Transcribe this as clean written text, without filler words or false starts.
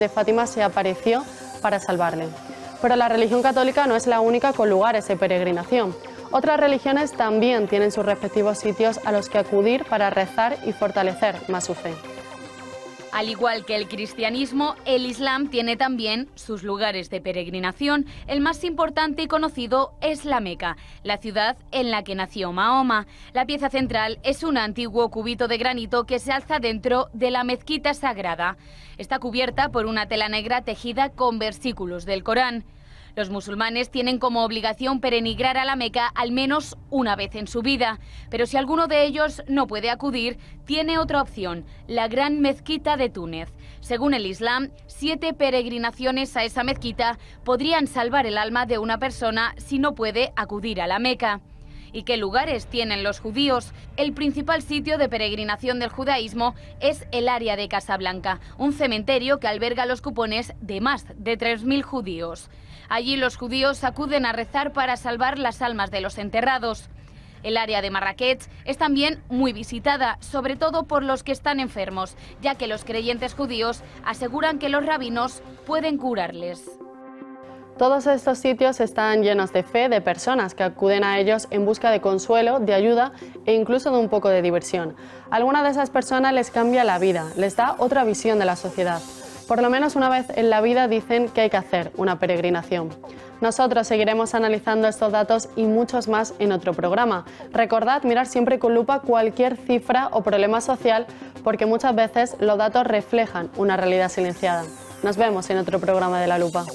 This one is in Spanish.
de Fátima se apareció para salvarle. Pero la religión católica no es la única con lugares de peregrinación. Otras religiones también tienen sus respectivos sitios a los que acudir para rezar y fortalecer más su fe. Al igual que el cristianismo, el islam tiene también sus lugares de peregrinación. El más importante y conocido es la Meca, la ciudad en la que nació Mahoma. La pieza central es un antiguo cubito de granito que se alza dentro de la mezquita sagrada. Está cubierta por una tela negra tejida con versículos del Corán. Los musulmanes tienen como obligación peregrinar a la Meca al menos una vez en su vida, pero si alguno de ellos no puede acudir, tiene otra opción, la Gran Mezquita de Túnez. Según el Islam, 7 peregrinaciones a esa mezquita podrían salvar el alma de una persona si no puede acudir a la Meca. ¿Y qué lugares tienen los judíos? El principal sitio de peregrinación del judaísmo es el área de Casablanca, un cementerio que alberga los cupones de más de 3.000 judíos. Allí los judíos acuden a rezar para salvar las almas de los enterrados. El área de Marrakech es también muy visitada, sobre todo por los que están enfermos, ya que los creyentes judíos aseguran que los rabinos pueden curarles. Todos estos sitios están llenos de fe de personas que acuden a ellos en busca de consuelo, de ayuda e incluso de un poco de diversión. A alguna de esas personas les cambia la vida, les da otra visión de la sociedad. Por lo menos una vez en la vida dicen que hay que hacer una peregrinación. Nosotros seguiremos analizando estos datos y muchos más en otro programa. Recordad mirar siempre con lupa cualquier cifra o problema social porque muchas veces los datos reflejan una realidad silenciada. Nos vemos en otro programa de La Lupa.